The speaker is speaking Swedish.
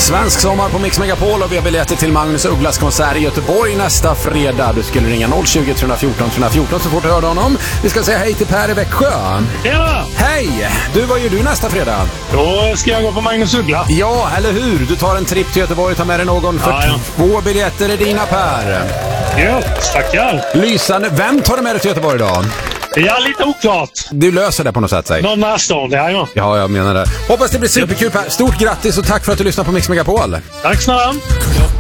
Svensk sommar på Mix Megapol och vi har biljetter till Magnus Ugglas konsert i Göteborg nästa fredag. Du skulle ringa 020 314 314 så fort du hörde honom. Vi ska säga hej till Per i Växjö. Tjena! Hej! Du, vad gör du nästa fredag? Då ska jag gå på Magnus Uggla. Ja, eller hur? Du tar en tripp till Göteborg och tar med dig någon för 2 biljetter är dina, Per. Ja, tackar. Lysande. Vem tar du med dig till Göteborg då? Ja, lite oklart. Du löser det på något sätt, säg. Någon närstående, ja. Ja, jag menar det. Hoppas det blir superkul, Per. Stort grattis och tack för att du lyssnar på Mix Megapol. Tack snälla.